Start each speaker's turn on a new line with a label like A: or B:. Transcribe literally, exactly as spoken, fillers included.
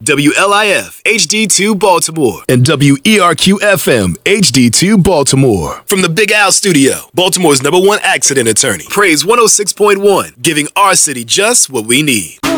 A: W L I F H D two Baltimore.
B: And W E R Q F M H D two Baltimore.
A: From the Big Al Studio, Baltimore's number one accident attorney. Praise one oh six point one, giving our city just what we need.